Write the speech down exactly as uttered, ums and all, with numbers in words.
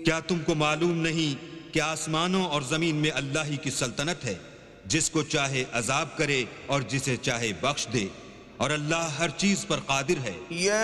क्या तुमको मालूम नहीं कि आसमानों और जमीन में अल्लाह ही की सल्तनत है, जिसको चाहे अजाब करे और जिसे चाहे बख्श दे, और अल्लाह हर चीज पर कादिर है।